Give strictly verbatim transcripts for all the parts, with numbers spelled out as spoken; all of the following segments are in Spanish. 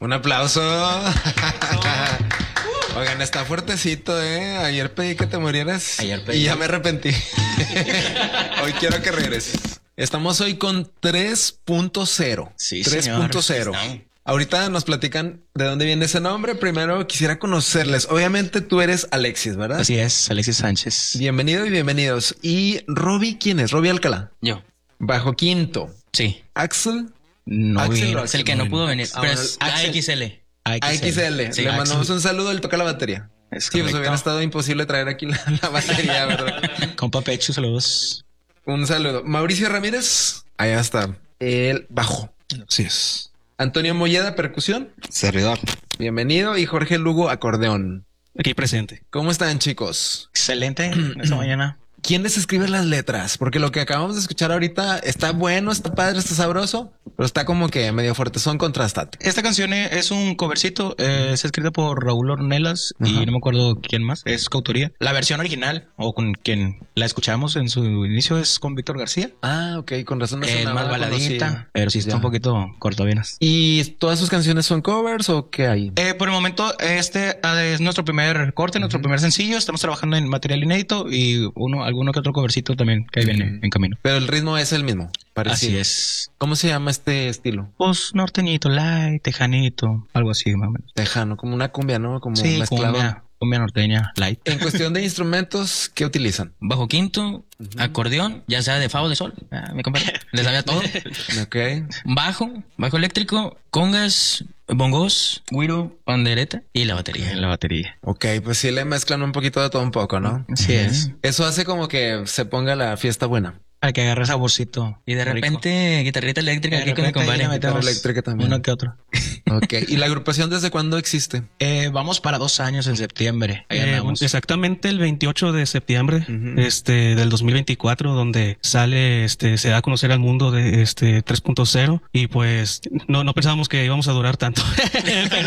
Un aplauso. Oigan, está fuertecito, ¿eh? Ayer pedí que te murieras. Ayer pedí. Y ya me arrepentí. Hoy quiero que regreses. Estamos hoy con tres punto cero. Sí, tres punto cero. Ahorita nos platican de dónde viene ese nombre. Primero quisiera conocerles. Obviamente tú eres Alexis, ¿verdad? Así es, Alexis Sánchez. Bienvenido y bienvenidos. ¿Y Robbie quién es? Robbie Alcalá. Yo. Bajo quinto. Sí. Axel. No Axel vino. o Es el que no pudo venir. Ah, Pero bueno, es Axel. A X L. A X L. Sí, Le Axel. mandamos un saludo. Él toca la batería. Es Sí, pues correcto. hubiera estado imposible traer aquí la, la batería, ¿verdad? Compa Pecho, saludos. Un saludo. Mauricio Ramírez. Allá está. El bajo. Así es. Antonio Molleda, percusión. Servidor. Bienvenido. Y Jorge Lugo, acordeón. Aquí presente. ¿Cómo están, chicos? Excelente esta mañana. ¿Quién les escribe las letras? Porque lo que acabamos de escuchar ahorita está bueno, está padre, está sabroso, pero está como que medio fuerte. Son contrastantes. Esta canción es un covercito, eh, es escrita por Raúl Ornelas Ajá. y no me acuerdo quién más, es coautoría. La versión original, o con quien la escuchamos en su inicio, es con Víctor García. Ah, ok. Con razón no Es sonaba más baladita, conocido. pero sí está Ya. un poquito cortavenas. ¿Y todas sus canciones son covers o qué hay? Eh, por el momento, este ah, es nuestro primer corte, nuestro primer sencillo. Estamos trabajando en material inédito y uno, alguno que otro covercito también que ahí viene Ujú. en camino. Pero el ritmo es el mismo. Parecido. Así es. ¿Cómo se llama este estilo? Pues norteñito, light, tejanito, algo así más o menos. Tejano, como una cumbia, ¿no? Como Sí, mezclado. cumbia, cumbia norteña, light. En cuestión de instrumentos, ¿qué utilizan? Bajo quinto, acordeón, ya sea de fa o de sol. Ah, mi compadre. Le sabía todo. Ok. Bajo, bajo eléctrico, congas, bongos, güiro, pandereta y la batería. En la batería. Ok, pues sí le mezclan un poquito de todo un poco, ¿no? Así es. Eso hace como que se ponga la fiesta buena. Para que agarre saborcito. Y de rico. repente, guitarrita eléctrica De aquí con mi repente ahí compadre. le metemos Guitarra eléctrica también. uno que otro. Ok. ¿Y la agrupación desde cuándo existe? Eh, vamos para dos años en septiembre. Ahí Eh, andamos. exactamente el veintiocho de septiembre Ujú. este del dos mil veinticuatro, donde sale este se da a conocer al mundo de este tres punto cero, y pues no no pensábamos que íbamos a durar tanto. pero,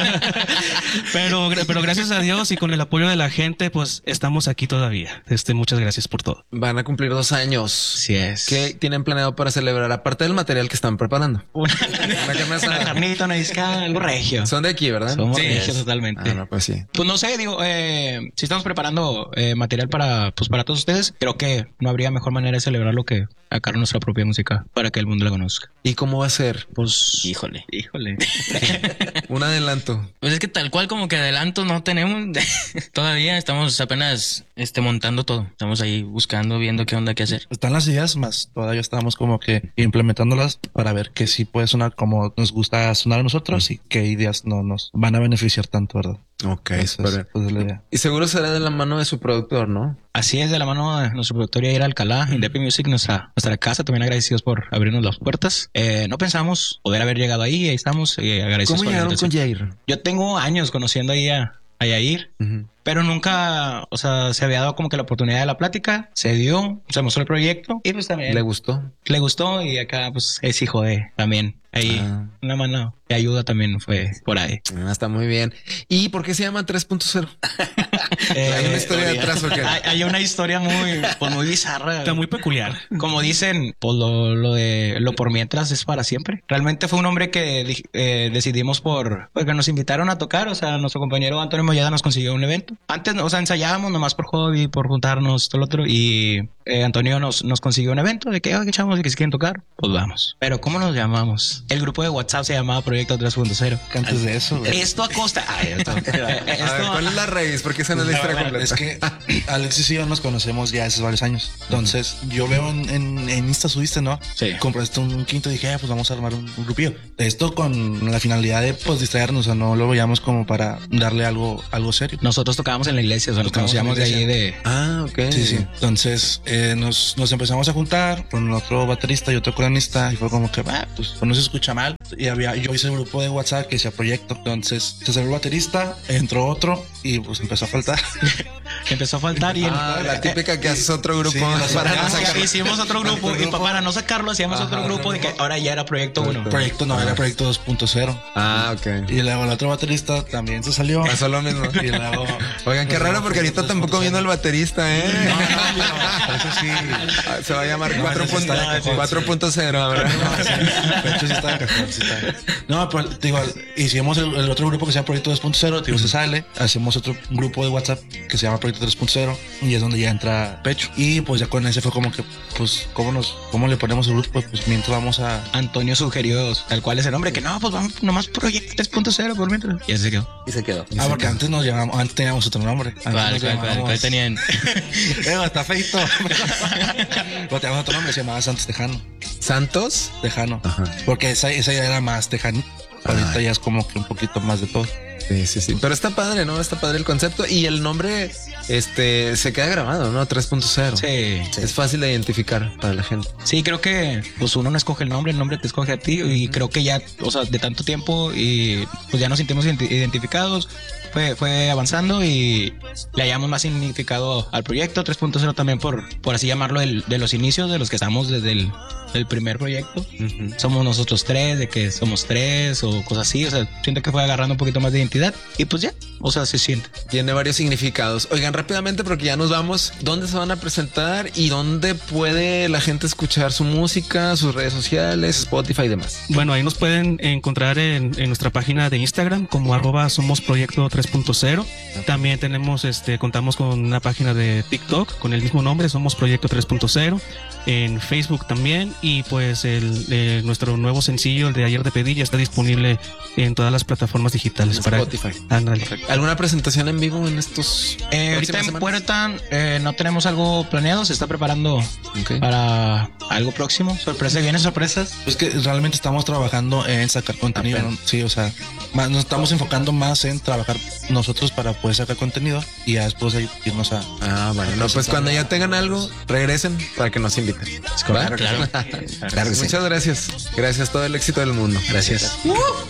pero pero gracias a Dios y con el apoyo de la gente pues estamos aquí todavía. Este muchas gracias por todo. Van a cumplir dos años. Así es. ¿Qué tienen planeado para celebrar? Aparte del material que están preparando. Una, Una carne asada. una carnita, una disca, algo regio. Son de aquí, ¿verdad? Somos Sí, regios es. totalmente. Ah, no, pues sí. Pues no sé, digo, eh, si estamos preparando eh, material para, pues para todos ustedes, creo que no habría mejor manera de celebrarlo que sacar nuestra propia música para que el mundo la conozca. ¿Y cómo va a ser? Pues, Híjole. híjole. Un adelanto. Pues es que tal cual como que adelanto no tenemos. Todavía estamos apenas este, montando todo. Estamos ahí buscando, viendo qué onda, qué hacer. Están las ideas, más todavía estamos como que implementándolas para ver que sí puede sonar como nos gusta sonar a nosotros y qué ideas no nos van a beneficiar tanto, ¿verdad? Ok, Entonces, súper. pues es la idea. Y seguro será de la mano de su productor, ¿no? Así es, de la mano de nuestro productor Yair Alcalá, Indepi Music, nuestra, nuestra casa, también agradecidos por abrirnos las puertas. Eh, no pensamos poder haber llegado ahí, ahí estamos, y agradecidos ¿Cómo por la llegaron con invitación. Jair? Yo tengo años conociendo ahí a, a Yair, Ujú. pero nunca, o sea, se había dado como que la oportunidad de la plática, se dio, se mostró el proyecto y pues también ¿Le le, gustó? gustó, y acá pues es hijo de también. Ahí Ah. una mano de ayuda también fue por ahí. Ah, está muy bien. ¿Y por qué se llama tres punto cero? Eh, ¿Hay una historia detrás o qué? Hay, hay una historia muy, pues muy bizarra. Está muy peculiar. Como dicen, pues lo, lo de lo por mientras es para siempre. Realmente fue un hombre que di- eh, decidimos por, porque nos invitaron a tocar. O sea, nuestro compañero Antonio Molleda nos consiguió un evento. Antes, o sea, ensayábamos nomás por hobby, por juntarnos, todo lo otro. Y eh, Antonio nos, nos consiguió un evento de que, oye, chavos, de que si quieren tocar, pues vamos. Pero ¿cómo nos llamamos? El grupo de WhatsApp se llamaba Proyecto tres punto cero. Que antes de eso, güey. Esto a costa. Ay, esto, A ver, esto- ¿cuál es la raíz? Porque esa no es la historia completa. Es que Alexis y yo nos conocemos ya hace varios años. Entonces, yo veo en, en, en Insta subiste, ¿no? Sí. Compraste un quinto y dije, ah, pues vamos a armar un, un grupillo. Esto con la finalidad de pues distraernos, o sea, no lo veíamos como para darle algo, algo serio. Nosotros tocábamos en la iglesia, o sea, nos Tocábamos en la conocíamos de ahí iglesia. de... Ah, ok. Sí, sí. Entonces eh, nos, nos empezamos a juntar con otro baterista y otro coronista y fue como que, ah, pues, pues no se escucha mal. Y había, yo hice el grupo de WhatsApp que decía proyecto. Entonces se salió el baterista, entró otro y pues empezó a faltar. empezó a faltar y el- Ah, la típica que haces otro grupo Sí, la para no sacamos. sacarlo. hicimos otro grupo y pa- para no sacarlo hacíamos otro grupo de que ahora ya era proyecto uno. Proyecto no, era proyecto dos punto cero. Ah, ok. Y luego el otro baterista también se salió. Pasó lo mismo. Y luego. Oigan, qué raro porque ahorita tampoco vino el baterista, ¿eh? Eso sí. Ah, se va a llamar No, ese sí está de cajón, cuatro punto cero, ¿verdad? De hecho, sí está de cajón, sí está. No, pues digo, hicimos el, el otro grupo que se llama Proyecto dos punto cero, digo, se sale, hacemos otro grupo de WhatsApp que se llama Proyecto tres punto cero y es donde ya entra Pecho. Y pues ya con ese fue como que, pues, ¿cómo nos, cómo le ponemos el grupo? Pues, pues mientras vamos a. Antonio sugirió tal cual es el nombre que no, pues vamos nomás proyecto tres punto cero por mientras. Y así se quedó. Y se quedó. Ah, porque antes nos llamamos, antes teníamos otro nombre. Antes ¿Cuál, nos cuál, cuál, llamábamos- cuál tenían? Eh, está feito. Pero teníamos otro nombre, se llamaba Santos Tejano. ¿Santos? Tejano. Ajá. Porque esa, esa ya era más tejano. Ahorita Ay. ya es como que un poquito más de todo. Sí, sí, sí. Pero está padre, ¿no? Está padre el concepto. Y el nombre, este, se queda grabado, ¿no? tres punto cero. Sí. Es fácil de identificar para la gente. Sí, creo que pues uno no escoge el nombre, el nombre te escoge a ti y creo que ya, o sea, de tanto tiempo y pues ya nos sentimos identi- identificados, fue, fue avanzando y le hallamos más significado al proyecto tres punto cero también por, por así llamarlo, del- de los inicios de los que estamos desde el del primer proyecto. Somos nosotros tres, de que somos tres o cosas así, o sea, siento que fue agarrando un poquito más de identidad y pues ya, o sea, se siente. Tiene varios significados. Oigan, rápidamente, porque ya nos vamos. ¿Dónde se van a presentar y dónde puede la gente escuchar su música, sus redes sociales, Spotify y demás? Bueno, ahí nos pueden encontrar en, en nuestra página de Instagram como arroba somos proyecto tres punto cero. También tenemos, este, contamos con una página de TikTok con el mismo nombre, somos proyecto tres punto cero. En Facebook también. Y pues el, eh, nuestro nuevo sencillo, el de Ayer te pedí, ya está disponible en todas las plataformas digitales. En para Spotify. Ándale. ¿Alguna presentación en vivo en estos? Eh, ahorita próximas en semanas? Puerta eh, no tenemos algo planeado, se está preparando Ok. para algo próximo. Sorpresa, vienen sorpresas. Pues que realmente estamos trabajando en sacar contenido, ¿no? Sí, o sea, más, nos estamos enfocando más en trabajar nosotros para poder sacar contenido y ya después ahí irnos a. Ah, bueno, no, pues cuando ya tengan algo, regresen para que nos inviten. ¿Va? Claro. Claro que sí. Muchas gracias. Gracias, todo el éxito del mundo. Gracias.